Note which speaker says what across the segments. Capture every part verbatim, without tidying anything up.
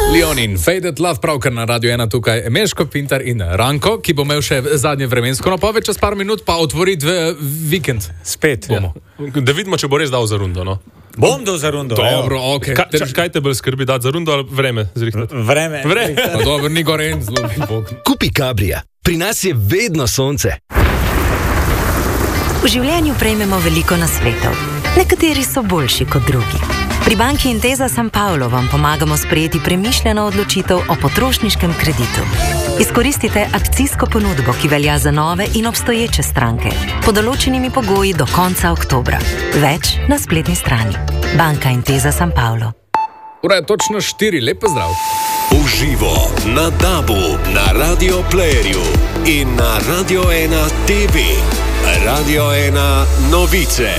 Speaker 1: Leonin, Faded Love, pravkar na Radio ena tukaj Meško, Pintar in Ranko, ki bo imel še zadnje vremensko napoved, čez par minut pa otvoriti vikend.
Speaker 2: Spet.
Speaker 3: Ja. Da vidimo, če bo res dal za rundo, no?
Speaker 2: Bom dal za rundo.
Speaker 1: Dobro, ok.
Speaker 3: Ka, čak, kaj te bolj skrbi dati za rundo ali vreme zrihtati?
Speaker 2: Vreme.
Speaker 3: Vreme.
Speaker 1: No, dobro, ni gore in zelo bi bog.
Speaker 4: Kupi Cabrija. Pri nas je vedno sonce.
Speaker 5: V življenju prejmemo veliko nasvetov. Nekateri so boljši kot drugi. Pri banki Intesa San Paolo vam pomagamo sprejeti premišljeno odločitev o potrošniškem kreditu. Izkoristite akcijsko ponudbo, ki velja za nove in obstoječe stranke, pod določenimi pogoji do konca oktobra. Več na spletni strani. Banka Intesa San Paolo.
Speaker 1: Ura je točno štiri, lep pozdrav.
Speaker 4: Uživo na Dabu, na Radio Playerju in na Radio ena T V. Radio ena novice.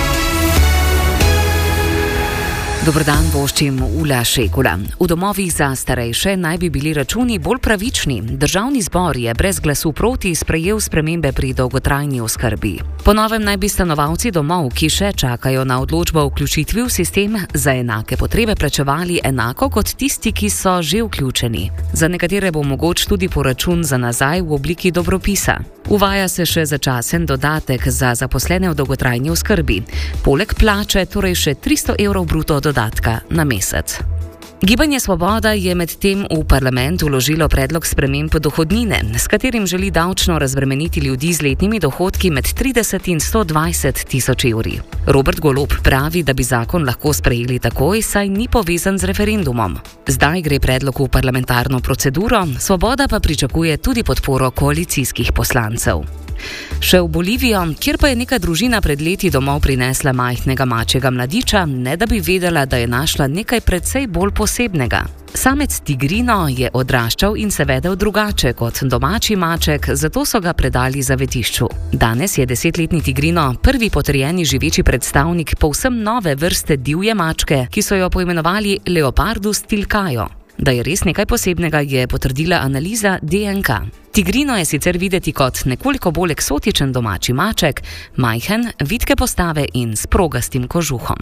Speaker 6: Dobrodan, voščim Ula Šekula. V domovih za starejše naj bi bili računi bolj pravični. Državni zbor je brez glasu proti sprejel spremembe pri dolgotrajni oskrbi. Po novem naj bi stanovalci domov, ki še čakajo na odločbo o vključitvi v sistem, za enake potrebe plačevali enako kot tisti, ki so že vključeni. Za nekatere bo mogoč tudi poračun za nazaj v obliki dobropisa. Uvaja se še začasen dodatek za zaposlene v dolgotrajni oskrbi. Poleg plače torej še tristo evrov bruto dodatka na mesec. Gibanje Svoboda je medtem v parlament vložilo predlog sprememb dohodnine, s katerim želi davčno razbremeniti ljudi z letnimi dohodki med trideset in sto dvajset tisoč evri. Robert Golob pravi, da bi zakon lahko sprejeli takoj, saj ni povezan z referendumom. Zdaj gre predlog v parlamentarno proceduro, Svoboda pa pričakuje tudi podporo koalicijskih poslancev. Še v Bolivijo, kjer pa je neka družina pred leti domov prinesla majhnega mačjega mladiča, ne da bi vedela, da je našla nekaj precej bolj posebnega. Samec tigrino je odraščal in se vedel drugače kot domači maček, zato so ga predali zavetišču. Danes je desetletni tigrino prvi potrjeni živeči predstavnik povsem nove vrste divje mačke, ki so jo poimenovali Leopardus tilcaio. Da je res nekaj posebnega, je potrdila analiza D N K. Tigrino je sicer videti kot nekoliko bolj eksotičen domači maček, majhen, vitke postave in s progastim kožuhom.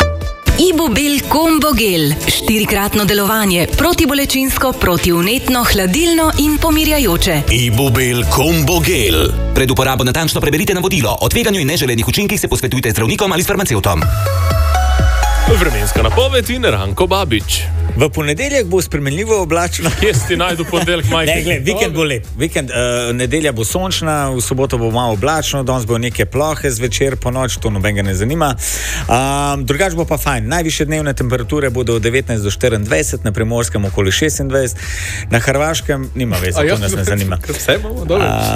Speaker 7: Ibubel Combo Gel. Štirikratno delovanje, protibolečinsko, protivnetno, hladilno in pomirjajoče.
Speaker 4: Ibubel Combo Gel.
Speaker 8: Pred uporabo natančno preberite navodilo. O tveganju in neželenih učinkih se posvetujte z zdravnikom ali s farmacevtom.
Speaker 3: Vremenska napoved in Ranko Babič.
Speaker 2: V ponedeljek bo spremenljivo oblačno.
Speaker 3: Kje si najdu ponedeljek majhen?
Speaker 2: Ne, gled, vikend bo lep. Vikend, uh, nedelja bo sončna, v soboto bo malo oblačno, danes bo neke plohe zvečer, po noč, to nobenega ne zanima. Um, drugač bo pa fajn. Najvišje dnevne temperature bodo od devetnajst do štiriindvajset, na Primorskem okoli šestindvajset, na Hrvaškem nima veze, to nas ne zanima.
Speaker 1: Vse imamo, dobro.